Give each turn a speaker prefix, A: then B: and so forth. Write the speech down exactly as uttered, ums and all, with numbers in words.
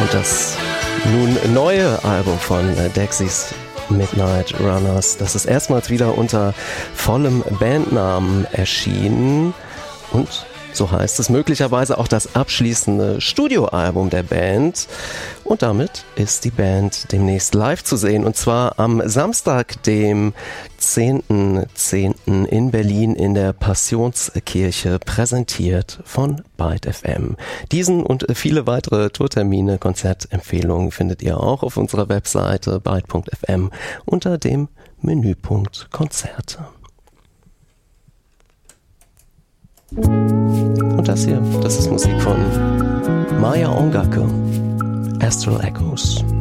A: Und das nun neue Album von Dexys Midnight Runners, das ist erstmals wieder unter vollem Bandnamen erschienen und so heißt es möglicherweise auch das abschließende Studioalbum der Band. Und damit ist die Band demnächst live zu sehen. Und zwar am Samstag, dem zehnten zehnten in Berlin in der Passionskirche, präsentiert von Byte F M. Diesen und viele weitere Tourtermine, Konzertempfehlungen findet ihr auch auf unserer Webseite byte punkt f m unter dem Menüpunkt Konzerte. Und das hier, das ist Musik von Maya Ongake, Astral Echoes.